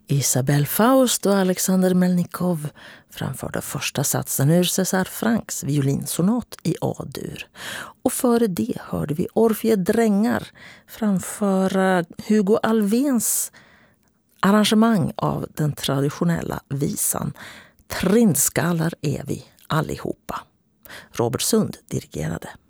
Isabel Faust och Alexander Melnikov framförde första satsen ur César Franks violinsonat i A-dur. Och före det hörde vi Orfeus Drängar framföra Hugo Alfvéns arrangemang av den traditionella visan Trindskallar är vi allihopa. Robert Sund dirigerade.